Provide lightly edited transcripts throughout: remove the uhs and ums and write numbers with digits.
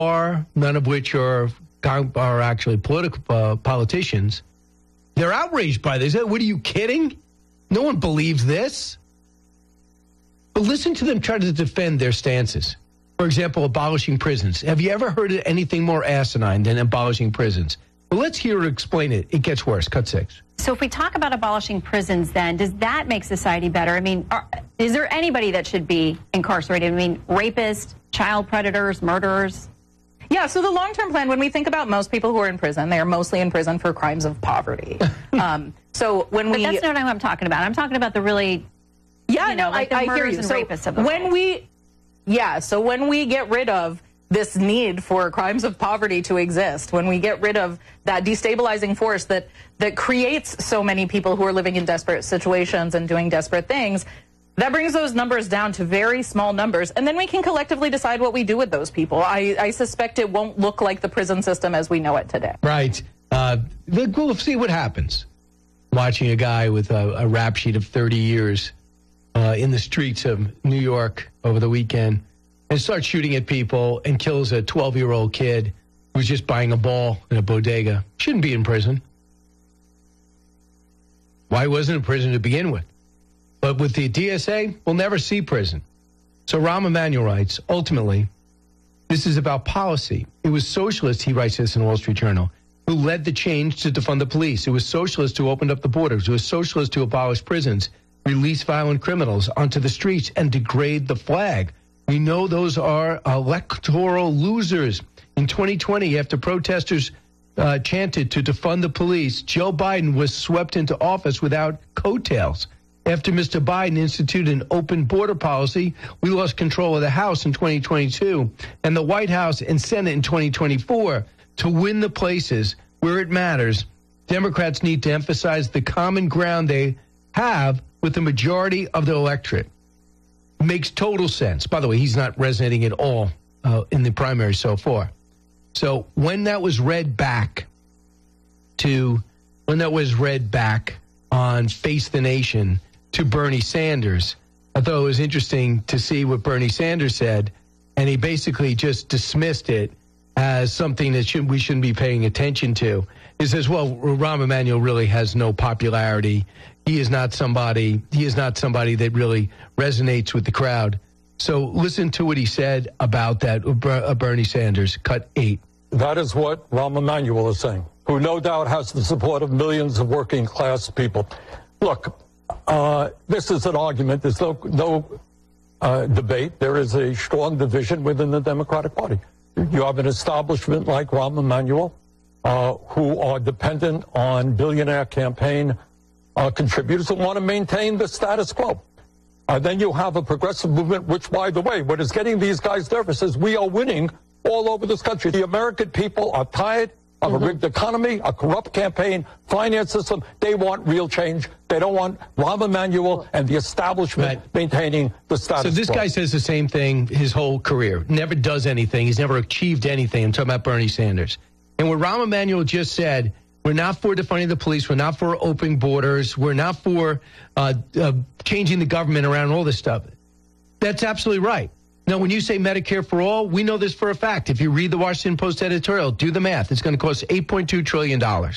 are, none of which are actually political politicians. They're outraged by this. What, are you kidding? No one believes this. But listen to them try to defend their stances. For example, abolishing prisons. Have you ever heard of anything more asinine than abolishing prisons? Well, let's hear her explain it. It gets worse. Cut 6. So if we talk about abolishing prisons, then, does that make society better? I mean, is there anybody that should be incarcerated? I mean, rapists, child predators, murderers? Yeah, so the long-term plan, when we think about most people who are in prison, they are mostly in prison for crimes of poverty. So when But that's not what I'm talking about. I'm talking about the really, like the murders and rapists of the world. So when we get rid of this need for crimes of poverty to exist, when we get rid of that destabilizing force that creates so many people who are living in desperate situations and doing desperate things, that brings those numbers down to very small numbers, and then we can collectively decide what we do with those people. I suspect it won't look like the prison system as we know it today. Right. We'll see what happens. Watching a guy with a rap sheet of 30 years in the streets of New York over the weekend and starts shooting at people and kills a 12-year-old kid who's just buying a ball in a bodega. Shouldn't be in prison. Why wasn't in prison to begin with? But with the DSA, we'll never see prison. So Rahm Emanuel writes, ultimately, this is about policy. It was socialists, he writes this in the Wall Street Journal, who led the change to defund the police. It was socialists who opened up the borders. It was socialists who abolished prisons, release violent criminals onto the streets, and degrade the flag. We know those are electoral losers. In 2020, after protesters chanted to defund the police, Joe Biden was swept into office without coattails. After Mr. Biden instituted an open border policy, we lost control of the House in 2022 and the White House and Senate in 2024. To win the places where it matters, Democrats need to emphasize the common ground they have with the majority of the electorate. Makes total sense. By the way, he's not resonating at all in the primary so far. So when that was read back on Face the Nation to Bernie Sanders, I thought it was interesting to see what Bernie Sanders said, and he basically just dismissed it as something that we shouldn't be paying attention to. He says, well, Rahm Emanuel really has no popularity. He is not somebody that really resonates with the crowd. So listen to what he said about that, Bernie Sanders, cut 8. That is what Rahm Emanuel is saying, who no doubt has the support of millions of working class people. Look, this is an argument. There's no debate. There is a strong division within the Democratic Party. You have an establishment like Rahm Emanuel, who are dependent on billionaire campaign contributors who want to maintain the status quo. Then you have a progressive movement, which, by the way, what is getting these guys nervous is we are winning all over this country. The American people are tired of a rigged economy, a corrupt campaign, finance system. They want real change. They don't want Rahm Emanuel and the establishment maintaining the status quo. So this guy says the same thing his whole career. Never does anything. He's never achieved anything. I'm talking about Bernie Sanders. And what Rahm Emanuel just said, we're not for defunding the police. We're not for open borders. We're not for changing the government around, all this stuff. That's absolutely right. Now, when you say Medicare for all, we know this for a fact. If you read the Washington Post editorial, do the math. It's going to cost $8.2 trillion.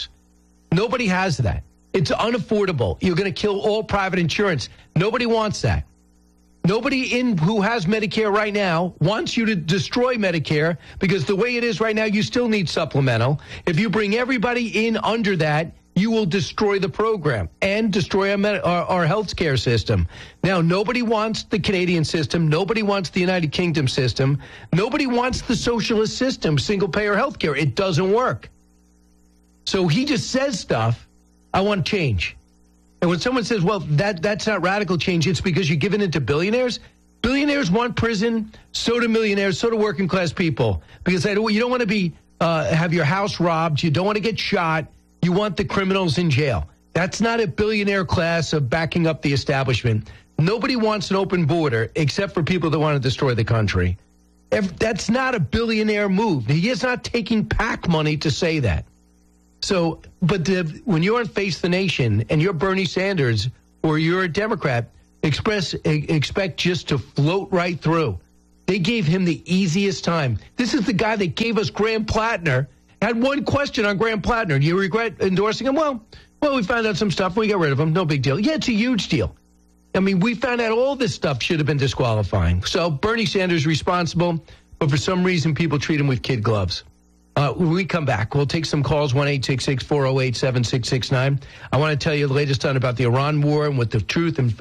Nobody has that. It's unaffordable. You're going to kill all private insurance. Nobody wants that. Nobody who has Medicare right now wants you to destroy Medicare, because the way it is right now, you still need supplemental. If you bring everybody in under that, you will destroy the program and destroy our health care system. Now, nobody wants the Canadian system. Nobody wants the United Kingdom system. Nobody wants the socialist system, single-payer health care. It doesn't work. So he just says stuff, I want change. And when someone says, well, that's not radical change, it's because you're giving it to billionaires. Billionaires want prison, so do millionaires, so do working class people. Because you don't want to be have your house robbed. You don't want to get shot. You want the criminals in jail. That's not a billionaire class of backing up the establishment. Nobody wants an open border except for people that want to destroy the country. That's not a billionaire move. He is not taking PAC money to say that. So, but when you're on Face the Nation and you're Bernie Sanders or you're a Democrat, expect just to float right through. They gave him the easiest time. This is the guy that gave us Graham Plattner. Had one question on Graham Plattner. Do you regret endorsing him? Well, we found out some stuff and we got rid of him. No big deal. Yeah, it's a huge deal. I mean, we found out all this stuff should have been disqualifying. So Bernie Sanders responsible, but for some reason people treat him with kid gloves. When we come back, we'll take some calls, 1-866-408-7669. I want to tell you the latest on about the Iran war and what the truth and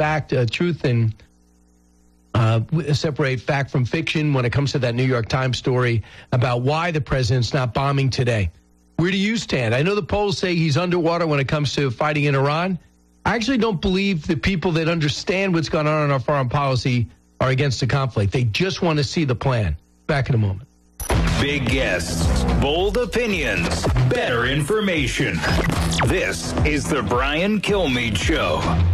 separate fact from fiction when it comes to that New York Times story about why the president's not bombing today. Where do you stand? I know the polls say he's underwater when it comes to fighting in Iran. I actually don't believe the people that understand what's going on in our foreign policy are against the conflict. They just want to see the plan. Back in a moment. Big guests, bold opinions, better information. This is the Brian Kilmeade Show.